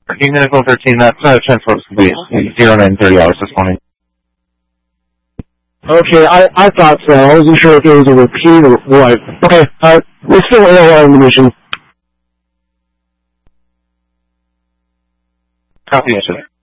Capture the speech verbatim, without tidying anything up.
King Nickel thirteen, that's uh, transport complete. zero nine thirty hours this morning. Okay, I, I thought so. I wasn't sure if it was a repeat or what. Okay, uh, we're still A O L in the mission. Copy, yes, sir.